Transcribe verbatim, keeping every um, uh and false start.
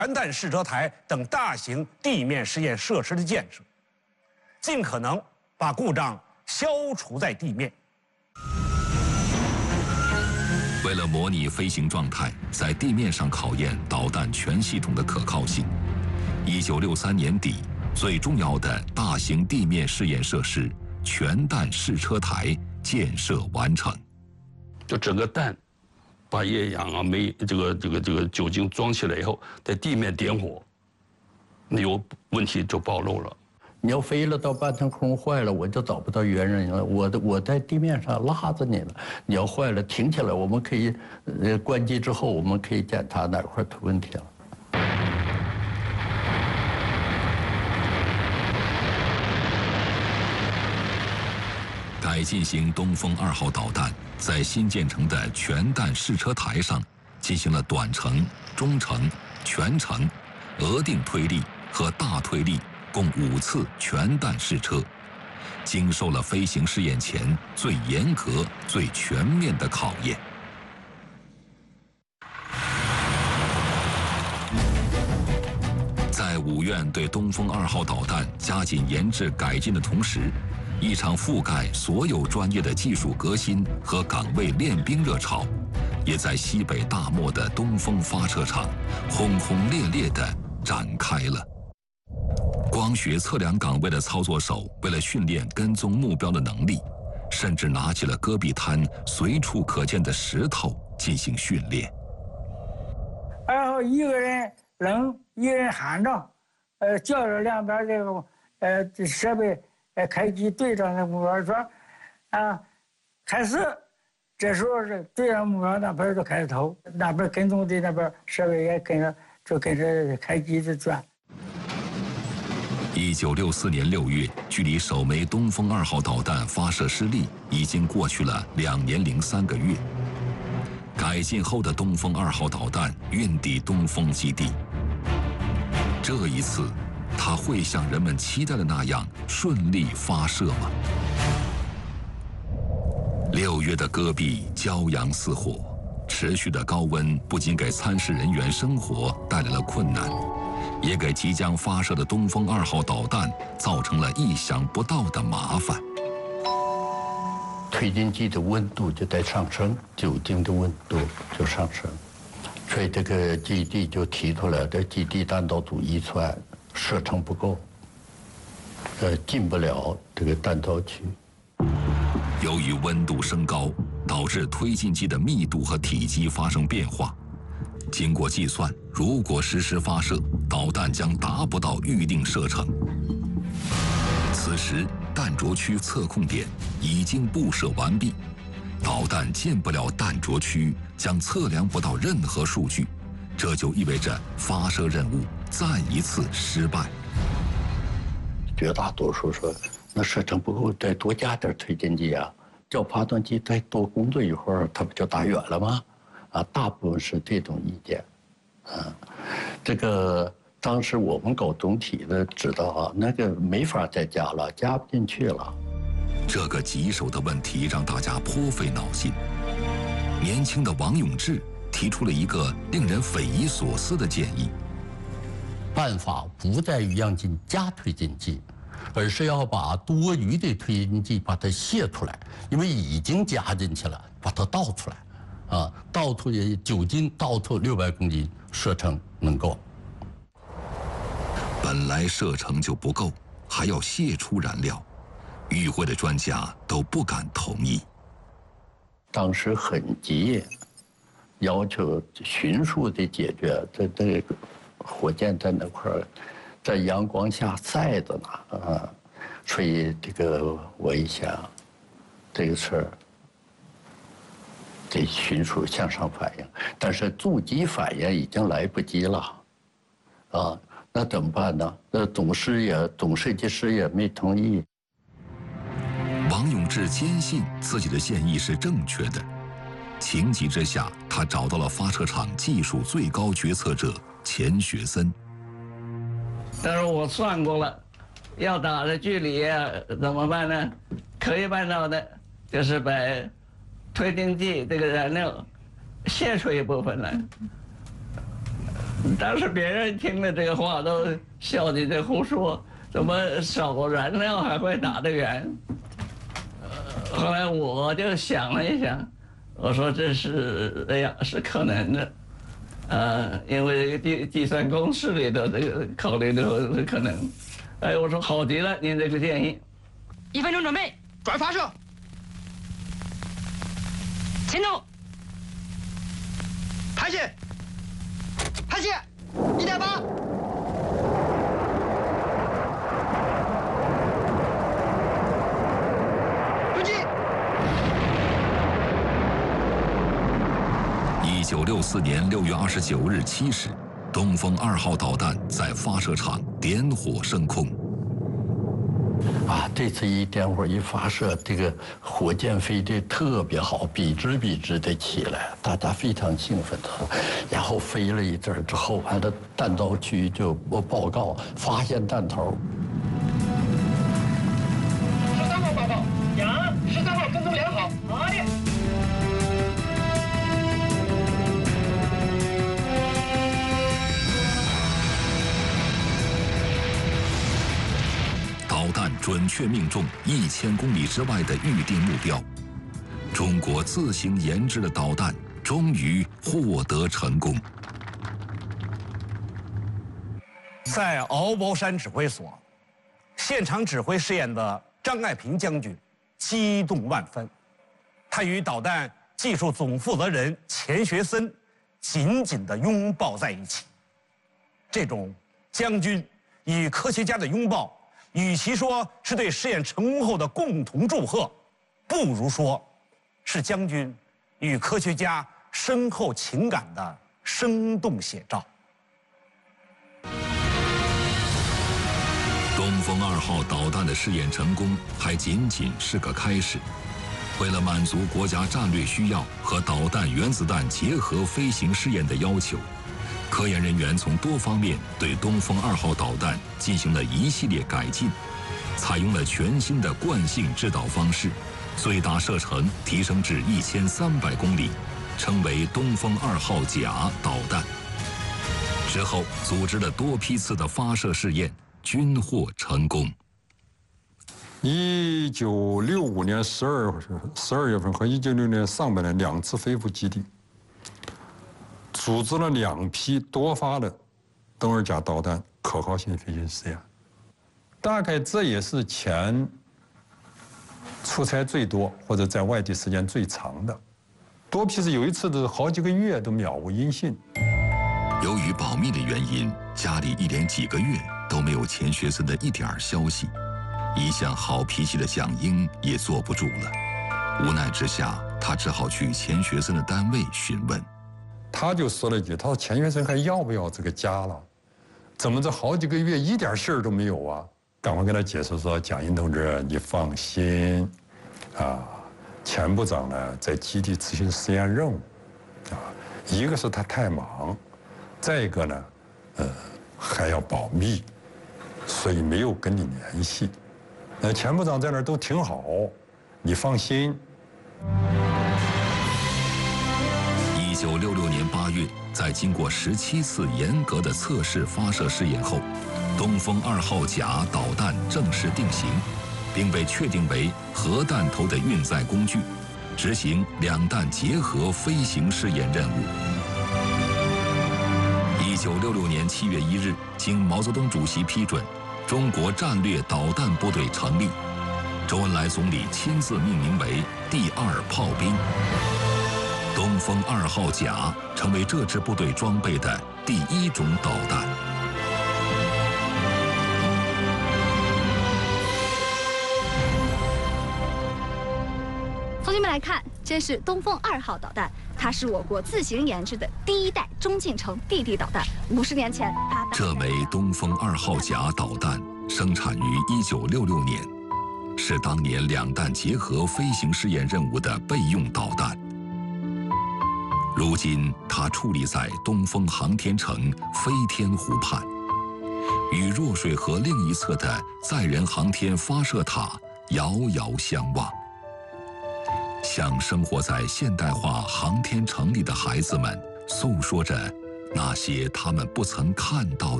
全弹试车台等大型地面试验设施的建设，尽可能把故障消除在地面。 为了模拟飞行状态，在地面上考验导弹全系统的可靠性，一九六三年底，最重要的大型地面试验设施全弹试车台建设完成。 就整个弹，把液氧啊、煤这个这个这个酒精装起来以后，在地面点火，那有问题就暴露了。 你要飞了到半天空坏了，我就找不到原人了。我的我在地面上拉着你了，你要坏了停起来，我们可以，呃，关机之后我们可以检查哪块出问题了。 改进型东风二号导弹在新建成的全弹试车台上进行了短程、中程、全程、额定推力和大推力共五次全弹试车，经受了飞行试验前最严格、最全面的考验。在五院对东风二号导弹加紧研制改进的同时，一场覆盖所有专业的技术革新和岗位练兵热潮，也在西北大漠的东风发射场轰轰烈烈地展开了。光学测量岗位的操作手为了训练跟踪目标的能力，甚至拿起了戈壁滩随处可见的石头进行训练。 然后一个人扔，一个人喊着，呃，叫着两边这个呃设备呃开机对着那目标说，啊，开始。这时候是对着目标那边就开始投，那边跟踪的那边设备也跟着就跟着开机的转。 一九六四年六月，距离首枚东风二号导弹发射失利已经过去了两年零三个月。改进后的东风二号导弹运抵东风基地，这一次，它会像人们期待的那样顺利发射吗？六月的戈壁骄阳似火，持续的高温不仅给参试人员生活带来了困难，也给即将发射的东风二号导弹造成了意想不到的麻烦。 推进剂的温度就在上升，酒精的温度就上升，所以这个基地就提出来，这基地弹道组一串射程不够，呃，进不了这个弹道区。 由于温度升高，导致推进剂的密度和体积发生变化。经过计算，如果实施发射，导弹将达不到预定射程。此时，弹着区测控点已经布设完毕，导弹进不了弹着区，将测量不到任何数据，这就意味着发射任务再一次失败。 绝大多数说，那射程不够，再多加点推进剂啊，叫发动机再多工作一会儿，它不就打远了吗？啊，大部分是这种意见，啊，这个当时我们搞总体的知道啊，那个没法再加了，加不进去了。 这个棘手的问题让大家颇费脑筋。年轻的王永志提出了一个令人匪夷所思的建议： 办法不在于让进加推进剂，而是要把多余的推进剂把它泄出来，因为已经加进去了，把它倒出来。啊，倒出也酒精倒出六百公斤，射程能够。 本来射程就不够，还要泄出燃料，与会的专家都不敢同意。 当时很急，要求迅速的解决。这这个火箭在那块儿，在阳光下晒着呢啊，所以这个我一想，这个事儿。得迅速向上反应，但是驻机反应已经来不及了，啊，那怎么办呢？那总师也总设计师也没同意。 王永志坚信自己的建议是正确的，情急之下，他找到了发射场技术最高决策者钱学森。 但是我算过了，要打的距离怎么办呢？可以办到的，就是把推进剂这个燃料泄出一部分来， 当时别人听了这个话都笑你这胡说，怎么少燃料还会打得远？呃，后来我就想了一想，我说这是哎呀是可能的，呃，因为计计算公式里的这个考虑的是可能。哎，我说好极了，您这个建议。 一分钟准备，转发射，前头，排线，排线，一点八，准机。 一九六四年六月二十九日七时，东风二号导弹在发射场点火升空。 啊，这次一点火一发射，这个火箭飞得特别好，笔直笔直的起来，大家非常兴奋的。然后飞了一阵儿之后，俺的弹道区就报告发现弹头。 十三号报告，杨，十三号跟踪良好，好的。 导弹准确命中一千公里之外的预定目标，中国自行研制的导弹终于获得成功。 在鳌包山指挥所，现场指挥试验的张爱萍将军激动万分，他与导弹技术总负责人钱学森紧紧地拥抱在一起。这种将军与科学家的拥抱，与其说是对试验成功后的共同祝贺，不如说是将军与科学家深厚情感的生动写照。 东风二号导弹的试验成功还仅仅是个开始。为了满足国家战略需要和导弹原子弹结合飞行试验的要求，科研人员从多方面对东风二号导弹进行了一系列改进，采用了全新的惯性制导方式，最大射程提升至一千三百公里，称为东风二号甲导弹。之后组织了多批次的发射试验，均获成功。 一九六五年十二十二月份和一九六六年上半年两次飞赴基地，组织了两批多发的东二甲导弹可靠性飞行试验。大概这也是前出差最多或者在外地时间最长的。多批次有一次的好几个月都渺无音信。 由于保密的原因，家里一连几个月都没有钱学森的一点消息，一向好脾气的蒋英也坐不住了。无奈之下，他只好去钱学森的单位询问。 他就说了一句：“他说钱学森还要不要这个家了？怎么这好几个月一点信儿都没有啊？”赶快跟他解释说：“蒋英同志，你放心，啊，钱部长呢在基地执行实验任务，啊，一个是他太忙，再一个呢，呃，还要保密，所以没有跟你联系。那钱部长在那儿都挺好，你放心。” 一九六六年八月，在经过十七次严格的测试发射试验后，东风二号甲导弹正式定型，并被确定为核弹头的运载工具，执行两弹结合飞行试验任务。一九六六年七月一日，经毛泽东主席批准，中国战略导弹部队成立，周恩来总理亲自命名为第二炮兵。东风二号甲成为这支部队装备的第一种导弹。 同学们来看，这是东风二号导弹，它是我国自行研制的第一代中近程地地导弹。五十年前，它这枚东风二号甲导弹生产于一九六六年，是当年两弹结合飞行试验任务的备用导弹。如今，它矗立在东风航天城飞天湖畔，与弱水河另一侧的载人航天发射塔遥遥相望，向生活在现代化航天城里的孩子们诉说着那些他们不曾看到